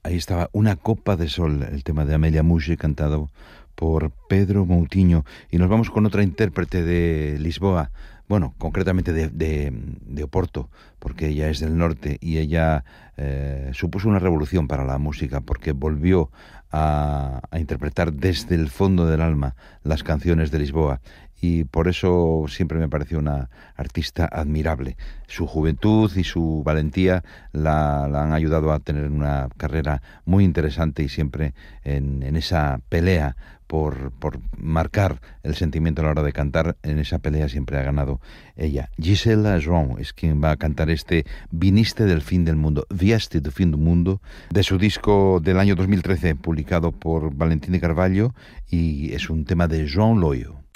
Ahí estaba Una copa de sol, el tema de Amelia Muxe, cantado por Pedro Moutinho. Y nos vamos con otra intérprete de Lisboa, bueno, concretamente de Oporto, porque ella es del norte y ella supuso una revolución para la música, porque volvió a interpretar desde el fondo del alma las canciones de Lisboa. Y por eso siempre me pareció una artista admirable. Su juventud y su valentía la han ayudado a tener una carrera muy interesante y siempre en esa pelea por marcar el sentimiento a la hora de cantar. En esa pelea siempre ha ganado ella. Gisela João es quien va a cantar este Viniste del fin del mundo, Vieste do fin do mundo, de su disco del año 2013, publicado por Valentín de Carvalho, y es un tema de João Loio.